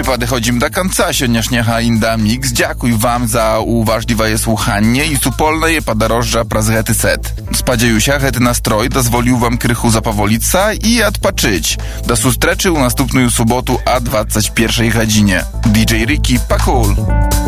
My podchodzimy do końca сегодняшнего Inda Mix. Dziękuję wam za uważliwe słuchanie i supolne podróże przez ten set. Spodziewam się, że ten nastroj dozwolił wam krychu zapowolić i odpoczyć. Do zустрічі u następną sobotu o 21 godzinie. DJ Ricky, pakul!